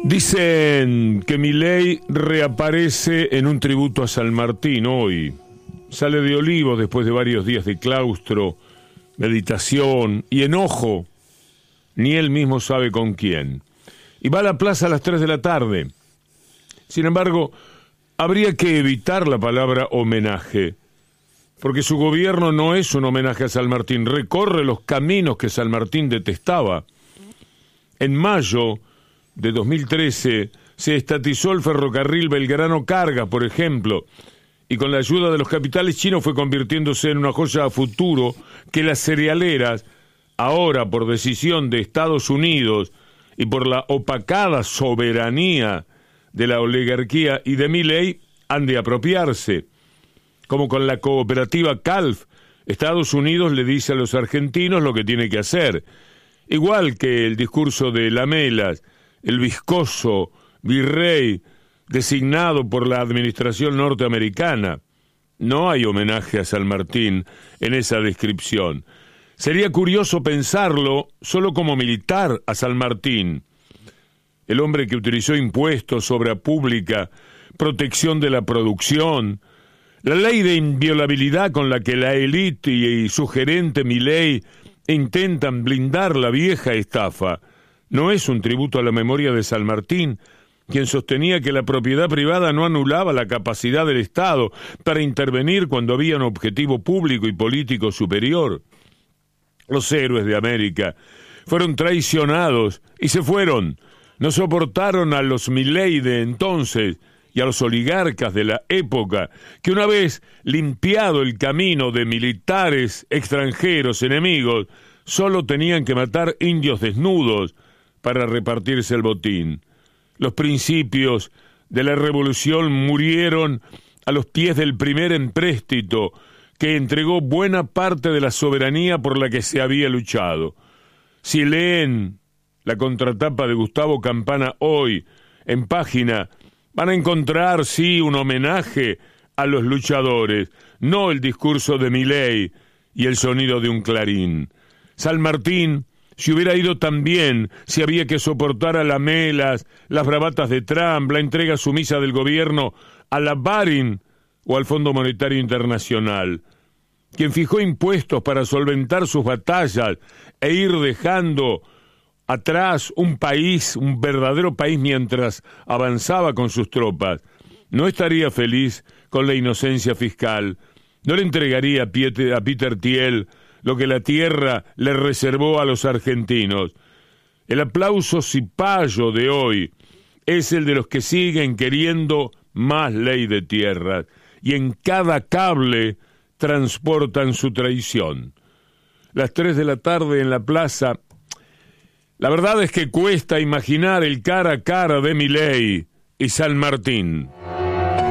Dicen que Milei reaparece en un tributo a San Martín hoy. Sale de Olivos después de varios días de claustro, meditación y enojo. Ni él mismo sabe con quién. Y va a la plaza a las 3 de la tarde. Sin embargo, habría que evitar la palabra homenaje, porque su gobierno no es un homenaje a San Martín. Recorre los caminos que San Martín detestaba. En mayo de 2013 se estatizó el ferrocarril Belgrano Cargas, por ejemplo, y con la ayuda de los capitales chinos fue convirtiéndose en una joya a futuro que las cerealeras, ahora por decisión de Estados Unidos y por la opacada soberanía de la oligarquía y de Milei, han de apropiarse. Como con la cooperativa Calf, Estados Unidos le dice a los argentinos lo que tiene que hacer. Igual que el discurso de Lamelas, el viscoso virrey designado por la administración norteamericana. No hay homenaje a San Martín en esa descripción. Sería curioso pensarlo solo como militar a San Martín, el hombre que utilizó impuestos, obra pública, protección de la producción, la ley de inviolabilidad con la que la élite y su gerente Milei intentan blindar la vieja estafa. No es un tributo a la memoria de San Martín, quien sostenía que la propiedad privada no anulaba la capacidad del Estado para intervenir cuando había un objetivo público y político superior. Los héroes de América fueron traicionados y se fueron. No soportaron a los Milei de entonces y a los oligarcas de la época, que una vez limpiado el camino de militares extranjeros enemigos, solo tenían que matar indios desnudos para repartirse el botín. Los principios de la revolución murieron a los pies del primer empréstito que entregó buena parte de la soberanía por la que se había luchado. Si leen la contratapa de Gustavo Campana hoy, en página, van a encontrar, sí, un homenaje a los luchadores, no el discurso de Milei y el sonido de un clarín. San Martín, si hubiera ido tan bien, si había que soportar a Lamelas, las bravatas de Trump, la entrega sumisa del gobierno a la Barin o al Fondo Monetario Internacional, quien fijó impuestos para solventar sus batallas e ir dejando atrás un país, un verdadero país mientras avanzaba con sus tropas, no estaría feliz con la inocencia fiscal, no le entregaría a Peter Thiel lo que la tierra le reservó a los argentinos. El aplauso cipayo de hoy es el de los que siguen queriendo más ley de tierras y en cada cable transportan su traición. Las 3 de la tarde en la plaza. La verdad es que cuesta imaginar el cara a cara de Milei y San Martín.